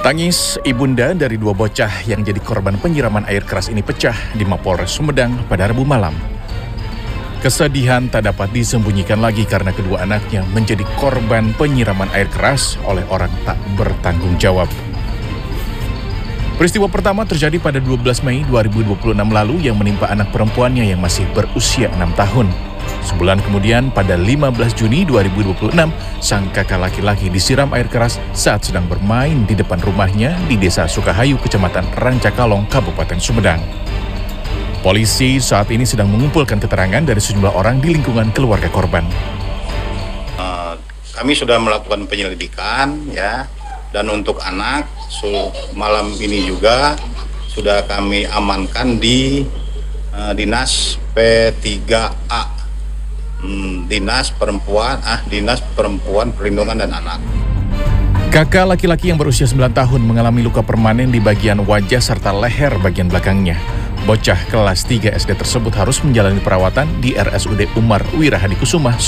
Tangis ibunda dari dua bocah yang jadi korban penyiraman air keras ini pecah di Mapolres Sumedang pada Rabu malam. Kesedihan tak dapat disembunyikan lagi karena kedua anaknya menjadi korban penyiraman air keras oleh orang tak bertanggung jawab. Peristiwa pertama terjadi pada 12 Mei 2026 lalu yang menimpa anak perempuannya yang masih berusia 6 tahun. Sebulan kemudian pada 15 Juni 2026, sang kakak laki-laki disiram air keras saat sedang bermain di depan rumahnya di Desa Sukahayu, Kecamatan Rancakalong, Kabupaten Sumedang. Polisi saat ini sedang mengumpulkan keterangan dari sejumlah orang di lingkungan keluarga korban. Kami sudah melakukan penyelidikan ya, dan untuk anak malam ini juga sudah kami amankan di Dinas P3A. Dinas Perempuan Perlindungan dan Anak. Kakak laki-laki yang berusia 9 tahun mengalami luka permanen di bagian wajah serta leher bagian belakangnya. Bocah kelas 3 SD tersebut harus menjalani perawatan di RSUD Umar Wirahadikusumah,